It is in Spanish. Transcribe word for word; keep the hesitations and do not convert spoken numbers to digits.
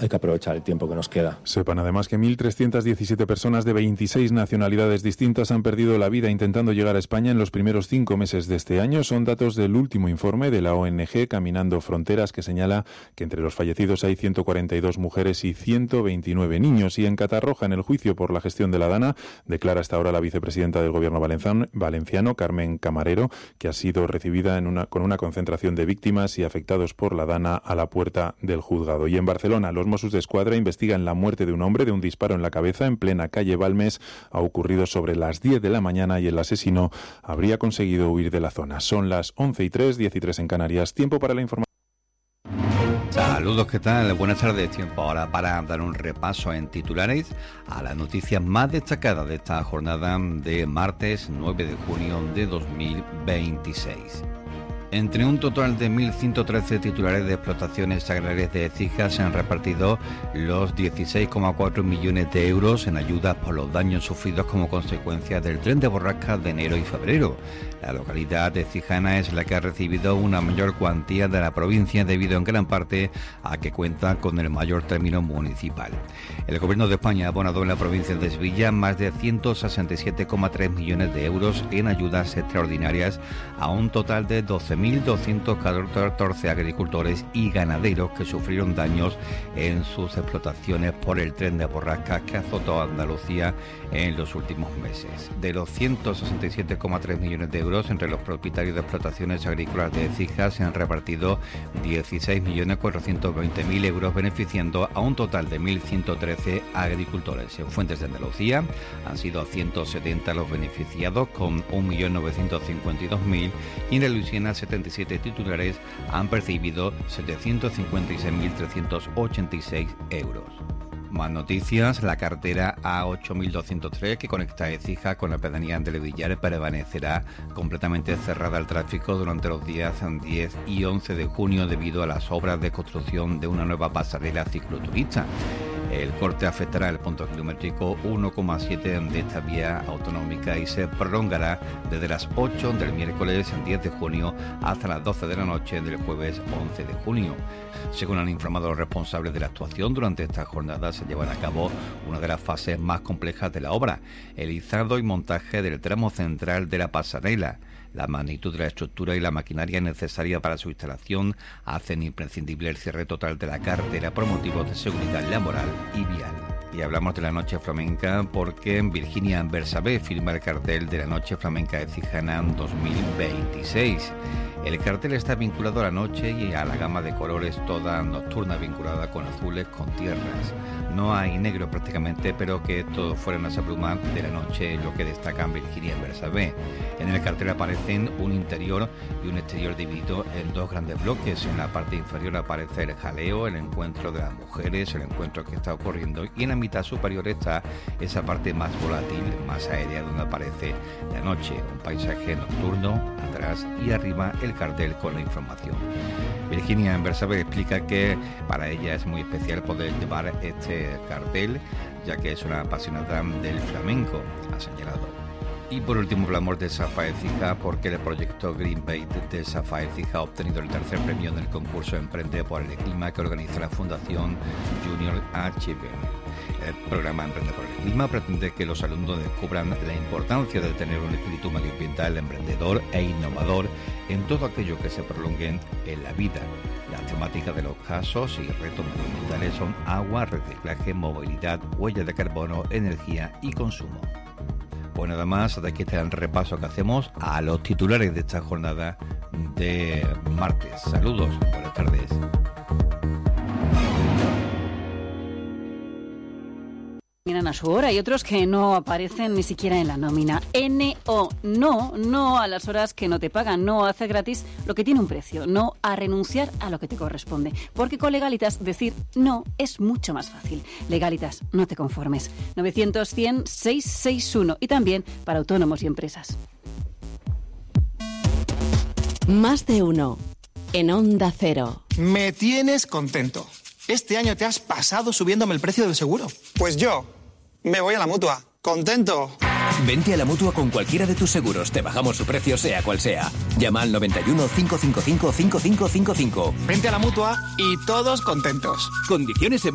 hay que aprovechar el tiempo que nos queda. Sepan además que mil trescientas diecisiete personas de veintiséis nacionalidades distintas han perdido la vida intentando llegar a España en los primeros cinco meses de este año. Son datos del último informe de la O N G Caminando Fronteras, que señala que entre los fallecidos hay ciento cuarenta y dos mujeres y ciento veintinueve niños. Y en Catarroja, en el juicio por la gestión de la DANA, declara hasta ahora la vicepresidenta del Gobierno valenciano, valenciano Carmen Camarero, que ha sido recibida en una, con una concentración de víctimas y afectados por la DANA a la puerta del juzgado. Y en Barcelona, los Mossos d'Esquadra investigan la muerte de un hombre de un disparo en la cabeza en plena calle Balmes. Ha ocurrido sobre las diez de la mañana y el asesino habría conseguido huir de la zona. Son las once y tres, diez y tres en Canarias. Tiempo para la información. Saludos, ¿qué tal? Buenas tardes. Tiempo ahora para dar un repaso en titulares a las noticias más destacadas de esta jornada de martes nueve de junio de dos mil veintiséis. Entre un total de mil ciento trece titulares de explotaciones agrarias de Écija se han repartido los dieciséis coma cuatro millones de euros en ayudas por los daños sufridos como consecuencia del tren de borrascas de enero y febrero. La localidad de Écijana es la que ha recibido una mayor cuantía de la provincia debido en gran parte a que cuenta con el mayor término municipal. El Gobierno de España ha abonado en la provincia de Sevilla más de ciento sesenta y siete coma tres millones de euros en ayudas extraordinarias a un total de doce mil doscientos catorce agricultores y ganaderos que sufrieron daños en sus explotaciones por el tren de borrascas que azotó a Andalucía en los últimos meses. De los ciento sesenta y siete coma tres millones de euros entre los propietarios de explotaciones agrícolas de Écija se han repartido dieciséis millones cuatrocientos veinte mil euros, beneficiando a un total de mil ciento trece agricultores. En Fuentes de Andalucía han sido ciento setenta los beneficiados con un millón novecientos cincuenta y dos mil y en Luisiana setenta y siete titulares han percibido setecientos cincuenta y seis mil trescientos ochenta y seis euros. Más noticias. La carretera A ocho mil doscientos tres que conecta Écija con la pedanía de Levillar permanecerá completamente cerrada al tráfico durante los días diez y once de junio debido a las obras de construcción de una nueva pasarela cicloturista. El corte afectará el punto kilométrico uno coma siete de esta vía autonómica y se prolongará desde las ocho del miércoles diez de junio hasta las doce de la noche del jueves once de junio. Según han informado los responsables de la actuación, durante esta jornada se llevará a cabo una de las fases más complejas de la obra, el izado y montaje del tramo central de la pasarela. La magnitud de la estructura y la maquinaria necesaria para su instalación hacen imprescindible el cierre total de la carretera por motivos de seguridad laboral y vial. Y hablamos de la Noche Flamenca porque Virginia Bersabé firma el cartel de la Noche Flamenca Écijana dos mil veintiséis. El cartel está vinculado a la noche y a la gama de colores toda nocturna vinculada con azules con tierras. No hay negro prácticamente, pero que todo fuera una pluma de la noche, lo que destaca Virginia Bersabé. En el cartel aparecen un interior y un exterior dividido en dos grandes bloques. En la parte inferior aparece el jaleo, el encuentro de las mujeres, el encuentro que está ocurriendo, y en la mitad superior está esa parte más volátil, más aérea, donde aparece la noche, un paisaje nocturno, atrás y arriba el cartel con la información. Virginia Bersabé explica que para ella es muy especial poder llevar este cartel, ya que es una apasionada del flamenco, ha señalado. Y por último hablamos de Safa Écija porque el proyecto Green Bait de Safa Écija ha obtenido el tercer premio en el concurso Emprende por el Clima que organiza la Fundación Junior H B. El programa Emprende por el Clima pretende que los alumnos descubran la importancia de tener un espíritu medioambiental emprendedor e innovador en todo aquello que se prolongue en la vida. Las temáticas de los casos y retos medioambientales son agua, reciclaje, movilidad, huella de carbono, energía y consumo. Pues nada más, de aquí está el repaso que hacemos a los titulares de esta jornada de martes. Saludos, buenas tardes. Miran a su hora y otros que no aparecen ni siquiera en la nómina. N O, no, no a las horas que no te pagan, no a hacer gratis lo que tiene un precio, no a renunciar a lo que te corresponde. Porque con Legalitas decir no es mucho más fácil. Legalitas, no te conformes. novecientos cien seiscientos sesenta y uno y también para autónomos y empresas. Más de uno en Onda Cero. Me tienes contento. Este año te has pasado subiéndome el precio del seguro. Pues yo me voy a la Mutua. ¡Contento! Vente a la Mutua con cualquiera de tus seguros. Te bajamos su precio sea cual sea. Llama al noventa y uno, cinco cinco cinco, cinco cinco cinco cinco. Vente a la Mutua y todos contentos. Condiciones en